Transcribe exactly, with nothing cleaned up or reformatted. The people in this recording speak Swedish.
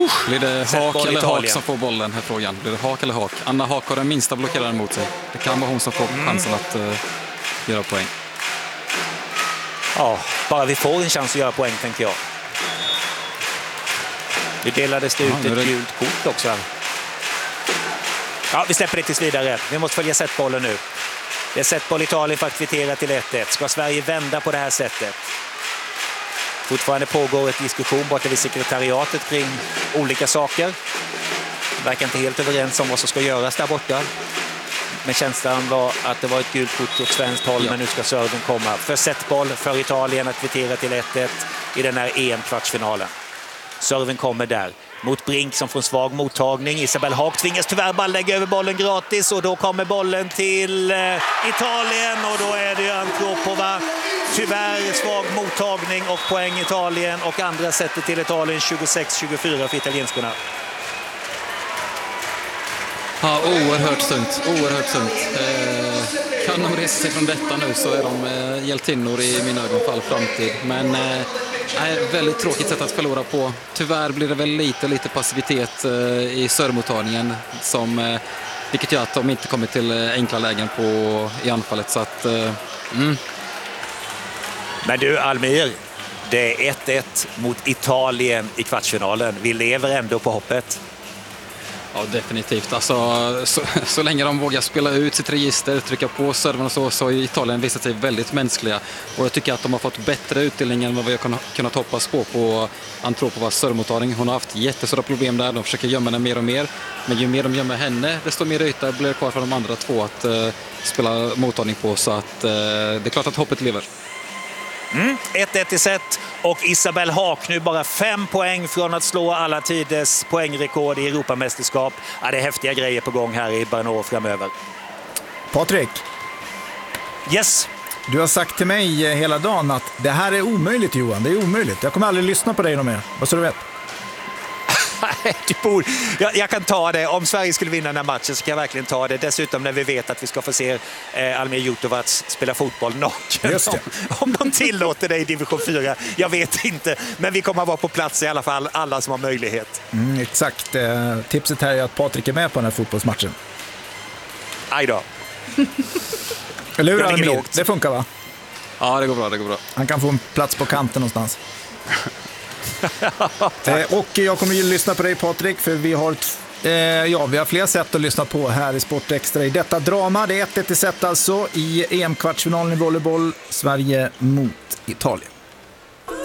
Blir det Haak eller Haak som får bollen här frågan? Blir det Haak eller Haak? Anna Haak har den minsta blockeraren mot sig. Det kan vara hon som får mm. chansen att uh, göra poäng. Ja, bara vi får en chans att göra poäng, tänker jag. Nu delades det ut ja, ett det... gult kort också. Ja, vi släpper det tills vidare. Vi måste följa setbollen nu. Det är setboll Italien för att kvittera till ett ett. Ska Sverige vända på det här sättet? Fortfarande pågår ett diskussion borta vid sekretariatet kring olika saker. Verkar inte helt överens om vad som ska göras där borta. Men känslan var att det var ett gult kort åt svenskt håll, ja. Men nu ska serven komma. För setboll för Italien att kvittera till ett ett i den här E M-kvartsfinalen. Serven kommer där mot Brink som får en svag mottagning. Isabel Haak tvingas tyvärr bara lägga över bollen gratis och då kommer bollen till eh, Italien och då är det ju Antropova. Tyvärr svag mottagning och poäng Italien och andra sättet till Italien tjugosex tjugofyra för italienskorna. Ja, oerhört sunt, oerhört sunt. Eh, kan de resa sig från detta nu så är de eh, hjältinnor i mina ögon för all framtid. Men eh, är väldigt tråkigt sätt att förlora på. Tyvärr blir det väl lite, lite passivitet eh, i servmottagningen som, eh, vilket gör att de inte kommer till eh, enkla lägen på, i anfallet. Så att, eh, mm. Men du Almir, det är ett ett mot Italien i kvartsfinalen. Vi lever ändå på hoppet. Ja, definitivt. Alltså, så, så länge de vågar spela ut sitt register, trycka på serven och så, så har Italien visat sig väldigt mänskliga. Och jag tycker att de har fått bättre utdelning än vad vi har kunnat, kunnat hoppas på på Antropovas servmottagning. Hon har haft jättestora problem där. De försöker gömma den mer och mer. Men ju mer de gömmer henne, desto mer yta blir det kvar för de andra två att uh, spela mottagning på. Så att, uh, det är klart att hoppet lever. Mm, ett ett i set och Isabel Haak nu bara fem poäng från att slå alla tiders poängrekord i Europamästerskap. Ja, det är häftiga grejer på gång här i Brno framöver. Patrik. Yes. Du har sagt till mig hela dagen att det här är omöjligt, Johan. Det är omöjligt. Jag kommer aldrig lyssna på dig någon mer. Vad så du vet? jag, jag kan ta det. Om Sverige skulle vinna den här matchen så kan jag verkligen ta det. Dessutom när vi vet att vi ska få se eh, Almir Jutovac spela fotboll naken. Om, om de tillåter det i division fyra. Jag vet inte. Men vi kommer att vara på plats i alla fall. Alla som har möjlighet. Mm, exakt. Eh, tipset här är att Patrik är med på den här fotbollsmatchen. Aj då. Eller hur, Almir? Det funkar, va? Ja, det går bra, det går bra. Han kan få en plats på kanten någonstans. eh, och jag kommer ju lyssna på dig, Patrik, för vi har eh, ja, vi har fler sätt att lyssna på här i Sport Extra i detta drama. Det är ett ett i set alltså i E M-kvartsfinalen i volleyboll, Sverige mot Italien.